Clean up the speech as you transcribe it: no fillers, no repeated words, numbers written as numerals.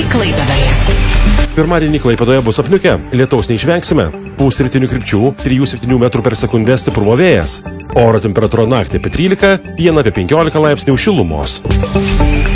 Klaipėdoje. Pirmadienį Klaipėdoje bus apniukę, lietaus neišvengsime. Pūs rytinių krypčių 3-7 metrų per sekundę stiprumo vėjas. Oro temperatūra naktį apie 13, dieną apie 15 laipsnių šilumos.